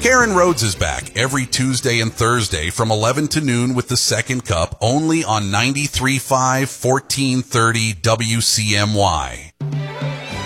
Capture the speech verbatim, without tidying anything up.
Karen Rhodes is back every Tuesday and Thursday from eleven to noon with the second cup only on ninety-three point five, fourteen thirty W C M Y.